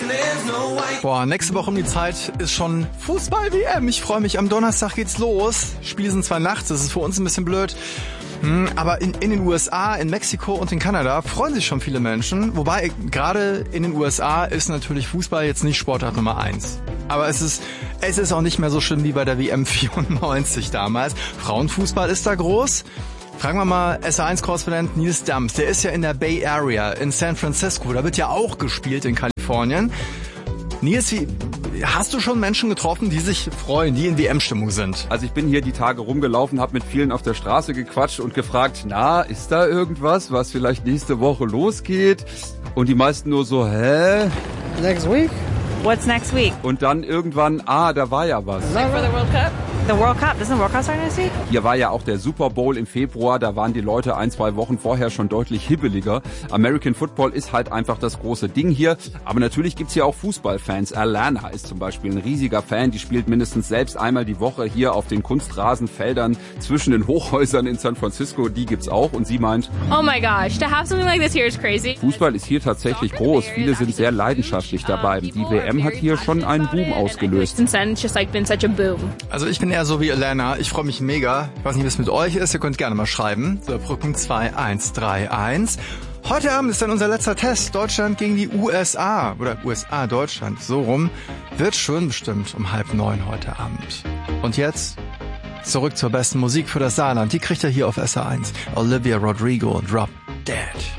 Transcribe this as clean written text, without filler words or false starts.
Boah, nächste Woche um die Zeit ist schon Fußball-WM. Ich freue mich, am Donnerstag geht's los. Spiele sind zwar nachts, das ist für uns ein bisschen blöd. Aber in den USA, in Mexiko und in Kanada freuen sich schon viele Menschen. Wobei, gerade in den USA ist natürlich Fußball jetzt nicht Sportart Nummer 1. Aber es ist auch nicht mehr so schlimm wie bei der WM 94 damals. Frauenfußball ist da groß. Fragen wir mal SR1-Korrespondent Nils Dams. Der ist ja in der Bay Area in San Francisco. Da wird ja auch gespielt in Kalifornien. Nils, hast du schon Menschen getroffen, die sich freuen, die in WM-Stimmung sind? Also ich bin hier die Tage rumgelaufen, habe mit vielen auf der Straße gequatscht und gefragt, na, ist da irgendwas, was vielleicht nächste Woche losgeht? Und die meisten nur so, hä? Next week? What's next week? Und dann irgendwann, da war ja was. Like for the World Cup? The World Cup? Doesn't the World Cup start next week? Hier war ja auch der Super Bowl im Februar, da waren die Leute 1-2 Wochen vorher schon deutlich hibbeliger. American Football ist halt einfach das große Ding hier, aber natürlich gibt's hier auch Fußballfans. Alana ist zum Beispiel ein riesiger Fan, die spielt mindestens selbst einmal die Woche hier auf den Kunstrasenfeldern zwischen den Hochhäusern in San Francisco, die gibt's auch und sie meint, oh my gosh, to have something like this here is crazy. Fußball ist hier tatsächlich groß, viele sind sehr leidenschaftlich dabei. Die WM hat hier schon einen Boom ausgelöst. Also ich bin eher so wie Alana. Ich freue mich mega. Ich weiß nicht, wie es mit euch ist. Ihr könnt gerne mal schreiben. So, Brückpunkt 2131. Heute Abend ist dann unser letzter Test. Deutschland gegen die USA. Oder USA, Deutschland. So rum. Wird schön bestimmt um 8:30 heute Abend. Und jetzt zurück zur besten Musik für das Saarland. Die kriegt ihr hier auf SR1. Olivia Rodrigo, Drop Dead.